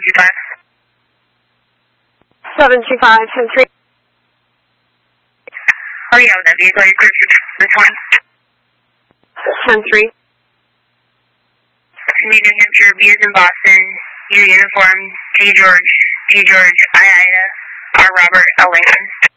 725, 10-3. Oh yeah, with that vehicle, you're clear for this one. 10-3. New Hampshire, B is in Boston, U uniform, G George, I Ida, R Robert, L Lincoln.